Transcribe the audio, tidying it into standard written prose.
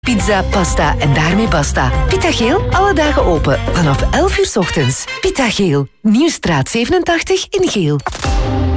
Pizza, pasta en daarmee basta. Pita Geel, alle dagen open. Vanaf 11 uur 's ochtends. Pita Geel. Nieuwstraat 87 in Geel.